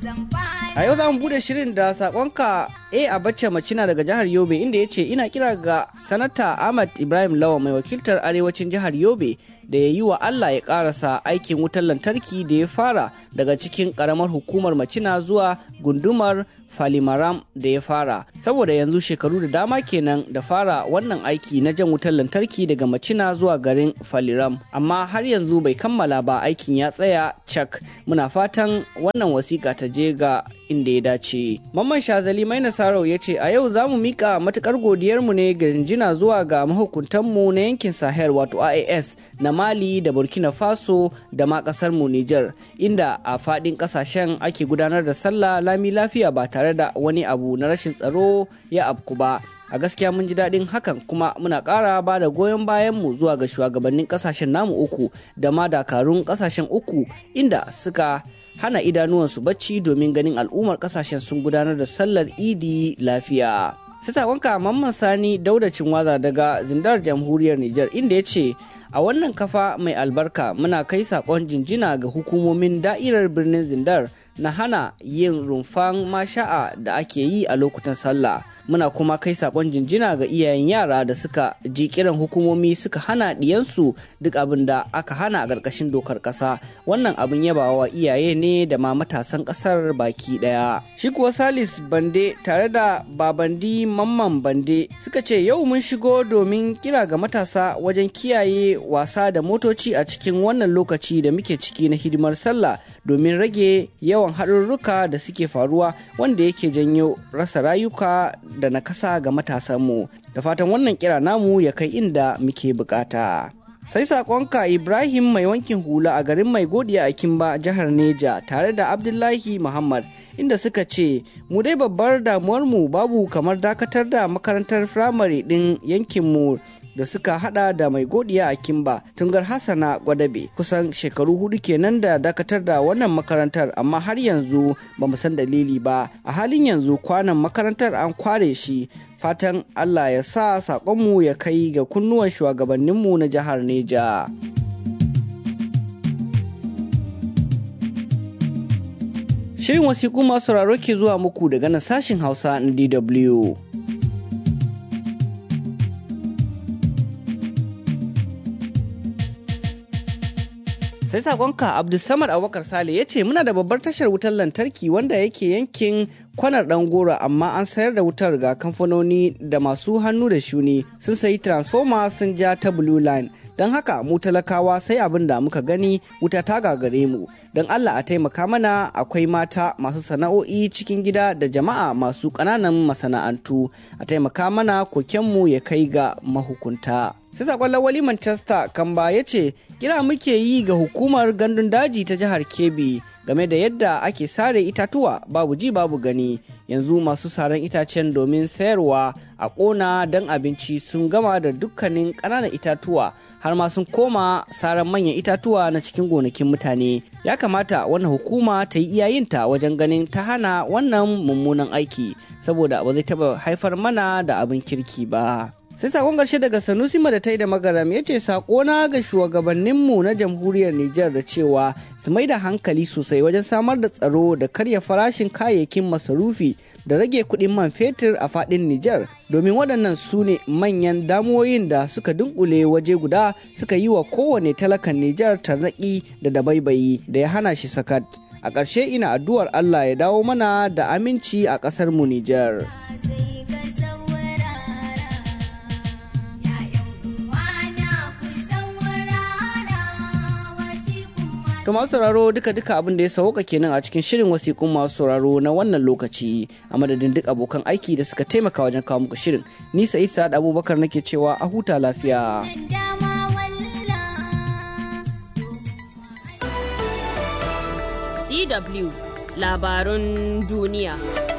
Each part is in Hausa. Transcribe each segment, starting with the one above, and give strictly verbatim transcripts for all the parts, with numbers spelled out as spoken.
A yau za mu bude shirin da sakonka A Abacha Macina daga jihar Yobe inda ya ce ina kira ga sanata Ahmad Ibrahim Lawa mai wakiltar arewacin jihar Yobe da ya yi wa Allah ya karasa aikin wutar lantarki da ya fara daga cikin karamar hukumar Macina zuwa gundumar Falimaram da ya fara, saboda yanzu shekaru da dama kenan da fara wannan aiki na jan wutar lantarki daga Macina zuwa garin Faliram, amma har yanzu bai kammala ba, aikin ya tsaya cak. Muna fatan wannan wasiƙa ta je ga inda ya dace. Mamman Shazali Mai Nasarau ya ce a yau za mu miƙa matuƙar godiyarmu ne ga jinjina zuwa ga mahukuntanmu na yankin Sahel wato I A S na Mali da Burkina Faso da ma ƙasar mu Nijar, inda a faɗin ƙasashen ake gudanar da sallah lami lafiya ba tare tare da wani abu na rashin tsaro ya afku ba. A gaskiya mun ji daɗin hakan, kuma muna ƙara ba da goyon bayanmu zuwa ga shugabannin ƙasashen namu uku da ma dakarun ƙasashen uku inda suka hana idanuwansu bacci domin ganin al'ummar ƙasashen sun gudanar da sallar idi lafiya. Sai sakonka Mamman Sani Dauda Cinwaza daga Zindar Jamhuriyar Nijar inda ya ce a wannan kafa mai albarka muna kai sakon jinjina ga hukumomin da'irar birnin Zindar na hana yin rumfan masha'a da ake yi a lokutan sallah. Muna kuma kai sakon jinjina ga iyayen yara da suka ji kiran hukumomi suka hana diyansu duk abin da aka hana a ƙarƙashin dokar ƙasa. Wannan abin yabawa iyaye ne da ma matasan ƙasar baki ɗaya. Shi kuwa Salis Bande tare da Babandi Mamman Bande suka ce yau mun shigo domin kira ga matasa wajen kiyaye wasa da motoci a cikin wannan lokaci da muke ciki na hidimar sallah domin rage yawan haɗurruka da suke faruwa wanda yake janyo rasa rayuka da nakasa ga matasanmu. Da fatan wannan kira namu ya kai inda muke bukata. Sai sakonka Ibrahim mai wankin hula a garin Mai Godiya a Kimba jihar Neja tare da Abdullahi Muhammad inda suka ce mu dai babbar damuwar mu babu kamar dakatar da makarantar firamare din yankinmu da suka hada da Mai Godiya a Kimba Tungar Hassana Gwadabe. Kusan shekaru hudu kenan da dakatar da wannan makarantar, amma har yanzu ba mu san dalili ba. A halin yanzu kwanan makarantar an kware shi. Fatan Allah ya sa saƙonmu ya kai ga kunnuwan shugabanninmu na jihar Neja. Shirin wasiƙu masu sauraro ke zuwa muku daga nan sashin Hausa na D W. Sai sakonka Abdulsamad Abubakar Sale ya ce muna da babbar tashar wutar lantarki wanda yake yankin kwanar dan gora, amma an sayar da wutar ga kamfanoni da masu hannu da shuni sun sayi transformer sun ja ta blue line. Don haka mu talakawa sai abin da muka gani wuta ta gagare mu. Don Allah a taimaka mana, akwai mata masu sana'o'i cikin gida da jama'a masu ƙananan masana'antu. A taimaka mana, kokenmu ya kai ga mahukunta. Sai sakon Lawali Manchester Kamba ya ce kira muke yi ga hukumar gandun daji ta jihar Kebbi game da yadda ake sare itatuwa babu ji babu gani. Yanzu masu saran itacen domin sayarwa a ƙona don abinci sun gama da dukkanin ƙananan itatuwa, har ma sun koma saran manyan itatuwa na cikin gonakin mutane. Ya kamata wannan hukuma ta yi iyayinta wajen ganin ta hana wannan mummunan aiki, saboda ba zai taɓa haifar mana da abin kirki ba. Sai sakon ƙarshe daga Sanusi Madatai da Magaram ya ce sakona ga shugabanninmu na jamhuriyar Nijar da cewa su mai da hankali sosai wajen samar da tsaro da karya farashin kayayyakin masarufi da rage kuɗin man fetur a faɗin Nijar, domin waɗannan su ne manyan damuwoyin da suka dunkule waje guda suka yi wa kowane talakan Nijar tarnaƙi da dabaibayi da ya hana shi sakat. A ƙarshe ina addu'ar Allah ya dawo mana da aminci a ƙasar mu Nijar. To masu sauraro duka-duka abin da ya sauka kenan a cikin shirin wasiƙun masu sauraro na wannan lokaci, a madadin duk abokan aiki da suka taimaka wajen kawo muku shirin. Ni Sa'id Sa'ad Abubakar nake cewa a huta lafiya. D W Labarun Duniya.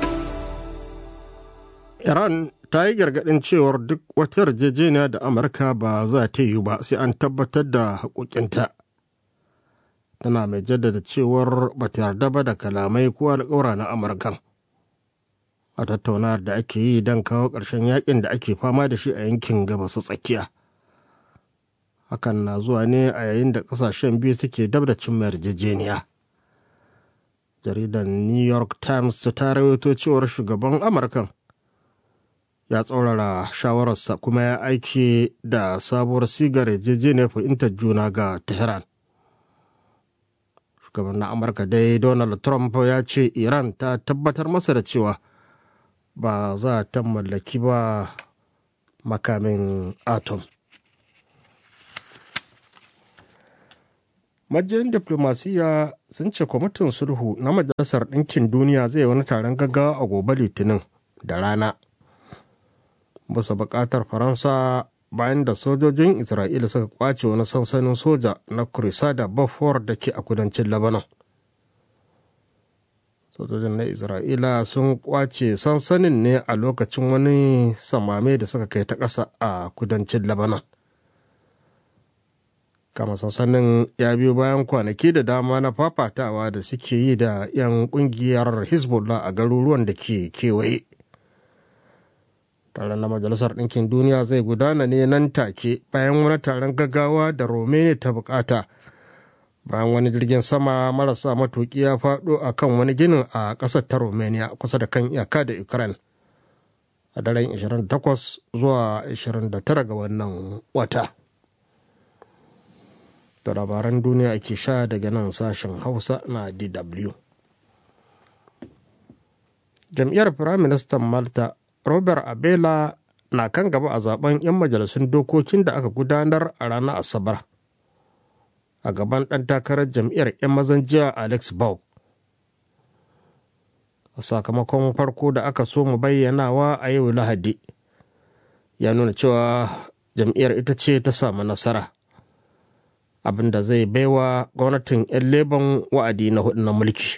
Iran ta yi gargaɗin cewar duk wata yarjejeniya da Amurka ba za ta yi ba sai an tabbatar da haƙoƙinta. Tana mai jaddada cewar ba ta yarda ba da kalamai ko alƙawura na Amurkan a tattaunawar da ake yi don kawo ƙarshen yakin da ake fama da shi a yankin gabas tsakiya. Hakan na zuwa ne a yayin da ƙasashen biyu suke dab da cimma yarjejeniya. jaridar New York Times ta rawaito cewar shugaban Amurkan ya tsaurara shawararsa kuma ya aiki da sabuwar sigar yarjejeniyar fahimtar juna ga Tehran. Shugaban na Amurka dai Donald Trump ya ce Iran ta tabbatar masa da cewa ba za ta mallaki ba makamin atom. Majiyoyin diflomasiyya sun ce kwamitin sulhu na Majalisar Ɗinkin Duniya zai wani taron gaggawa a gobe Litinin da rana. Bisa buƙatar Faransa bayan da sojojin Isra'ila suka kwace wani sansanin soja na Crusader Balfour da ke a kudancin Lebanon. Sojojin na Isra'ila sun kwace sansanin ne a lokacin wani samame da suka kai ta ƙasa a kudancin Lebanon. Kama sansanin ya biyo bayan kwanaki da dama na fafatawa da suke yi da 'yan ƙungiyar Hezbollah a garuruwan da ke kewaye. Taron na Majalisar Ɗinkin Duniya zai gudana ne nan take bayan wani taron gaggawa da Romania ta bukata bayan wani jirgin sama marasa matuƙi ya faɗo a kan wani ginin a ƙasar ta Romania kusa da kan iyaka da Ukraine a daren ashirin da takwas zuwa ashirin da tara ga wannan wata. Da labaran duniya ake sha daga nan sashen Hausa na D W. Jam'iyyar Firaministan Malta Robert Abela na kan gaba a zaben 'yan majalisun dokokin da aka gudanar a ranar Asabar a gaban ɗan takarar jam'iyyar 'yan mazan jiya Alex Bog. A sakamakon farko da aka so mu bayyanawa a yau Lahadi ya nuna cewa jam'iyyar ita ce ta samu nasara, abinda zai baiwa gwamnatin 'yan Leban wa'adi na hudu na mulki.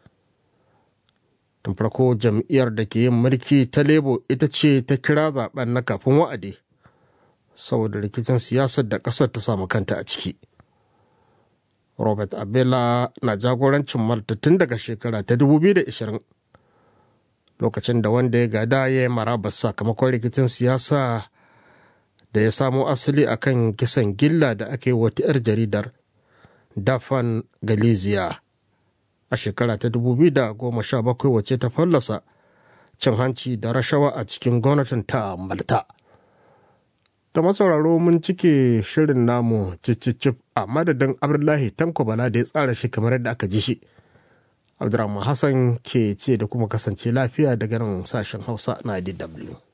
Tun farko jam'iyyar da ke yin mulki ta Labour ita ce ta kira zaben na kafin wa'adi saboda rikicin siyasar da ƙasar ta samu kanta a ciki. Robert Abela na jagorancin Malta tun daga shekara ta dubu biyu da ashirin, lokacin da wanda ya gada ya yi marabas sakamakon rikicin siyasa da ya samo asali a kan kisan gilla da aka yi wata 'yar jaridar Dafan Galizia a shekara ta dubu biyu da goma sha bakwai wacce ta fallasa cin hanci da rashawa a cikin gwamnatin ta Malta. Ta masauraro mun cike shirin namu cicicif a madadin Abdullahi Tanko Bala da ya tsara shi kamar yadda aka ji shi. Abdurrahman Hassan ke ce da kuma kasance lafiya daga nan sashen Hausa na D W.